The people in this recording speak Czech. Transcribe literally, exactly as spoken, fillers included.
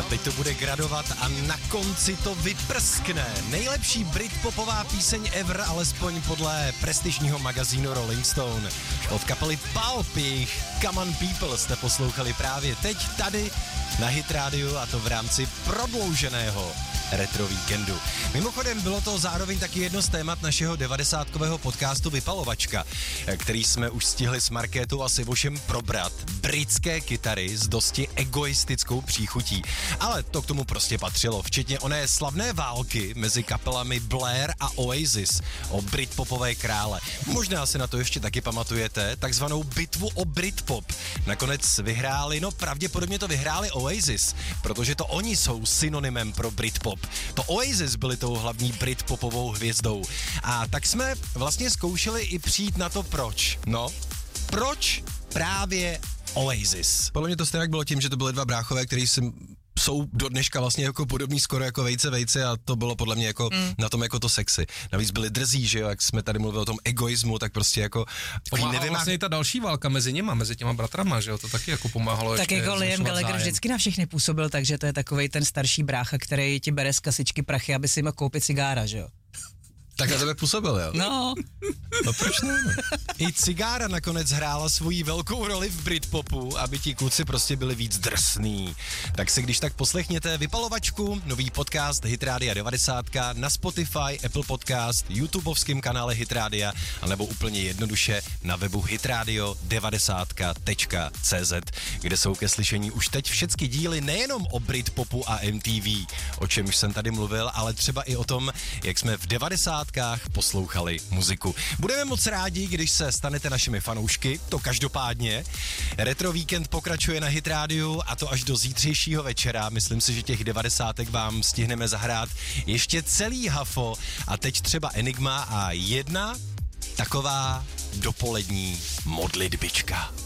A teď to bude gradovat a na konci to vyprskne. Nejlepší britpopová píseň ever, alespoň podle prestižního magazínu Rolling Stone. Od kapely Pulp, jejich Come on People jste poslouchali právě teď tady na Hit Radio, a to v rámci prodlouženého retro víkendu. Mimochodem bylo to zároveň taky jedno z témat našeho devadesátkového podcastu Vypalovačka, který jsme už stihli s Markétou a Sivošem probrat. Britské kytary s dosti egoistickou příchutí. Ale to k tomu prostě patřilo, včetně oné slavné války mezi kapelami Blair a Oasis o britpopové krále. Možná si na to ještě taky pamatujete, takzvanou bitvu o Britpop. Nakonec vyhráli, no pravděpodobně to vyhráli Oasis, protože to oni jsou synonymem pro Britpop. To Oasis byli tou hlavní britpopovou hvězdou. A tak jsme vlastně zkoušeli i přijít na to proč. No, proč právě Oasis? Podle mě to stejně bylo tím, že to byly dva bráchové, který si jsou do dneška vlastně jako podobný skoro jako vejce vejce a to bylo podle mě jako mm. na tom jako to sexy. Navíc byli drzí, že jo, jak jsme tady mluvili o tom egoismu, tak prostě jako pomáhala nevím, vlastně i ta další válka mezi nima, mezi těma bratrama, že jo, to taky jako pomáhalo. Tak jako Liam Gallagher vždycky na všechny působil, takže to je takovej ten starší brácha, který ti bere z kasičky prachy, aby si mohl koupit cigára, že jo. Tak na tebe působil, jo? No. No proč ne? No. I cigára nakonec hrála svoji velkou roli v Britpopu, aby ti kluci prostě byli víc drsný. Tak si když tak poslechněte Vypalovačku, nový podcast Hit Rádia devadesát na Spotify, Apple Podcast, YouTubeovském kanále Hit Rádia, anebo úplně jednoduše na webu hitradio devadesát tečka cé zet, kde jsou ke slyšení už teď všechny díly nejenom o Britpopu a M T V, o čemž jsem tady mluvil, ale třeba i o tom, jak jsme v devadesátkách poslouchali muziku. Budeme moc rádi, když se stanete našimi fanoušky, to každopádně. Retro Víkend pokračuje na Hit Rádiu a to až do zítřejšího večera. Myslím si, že těch devadesátek vám stihneme zahrát ještě celý hafo a teď třeba Enigma a jedna taková dopolední modlitbička.